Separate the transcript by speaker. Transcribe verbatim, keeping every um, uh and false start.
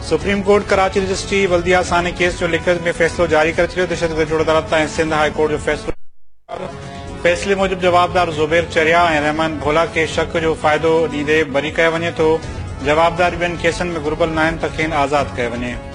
Speaker 1: Supreme court Karachi registry बल्दिया सानी case जो लिखित में फैसलो जारी करे छॾियो। दहशतगर्दी जोड़ अदालत ऐं सिंध हाई कोर्ट जो फैसलो फैसले मूजिब जवाबदार ज़ुबैर चरिया ऐं रहमान भोला खे शक जो फ़ाइदो ॾींदे बरी कयो वञे थो। जवाबदार ॿियनि केसनि में घुर्बल न आहिनि त खेनि आज़ादु कयो वञे।